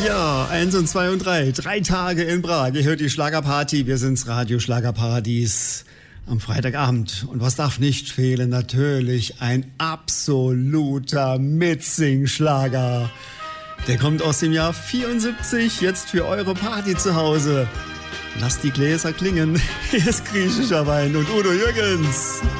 Ja, 1 und 2 und 3. 3 Tage in Prag. Ihr hört die Schlagerparty. Wir sind's Radio Schlagerparadies am Freitagabend. Und was darf nicht fehlen? Natürlich ein absoluter Mitsing-Schlager. Der kommt aus dem Jahr 74, jetzt für eure Party zu Hause. Lasst die Gläser klingen. Hier ist griechischer Wein und Udo Jürgens.